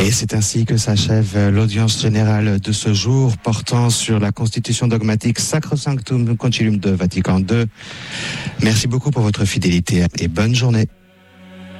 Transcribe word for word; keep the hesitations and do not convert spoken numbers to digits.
Et c'est ainsi que s'achève l'audience générale de ce jour portant sur la constitution dogmatique Sacrosanctum Concilium de Vatican deux. Merci beaucoup pour votre fidélité et bonne journée.